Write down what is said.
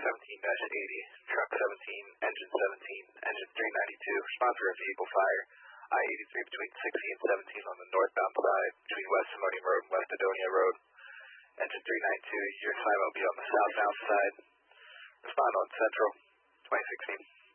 17-80, truck 17, engine 17, engine 392, respond for a vehicle fire, I-83 between 60 and 17 on the northbound side, between West Simonium Road and West Adonia Road. Engine 392, your assignment will be on the southbound side. Respond on Central, 2016.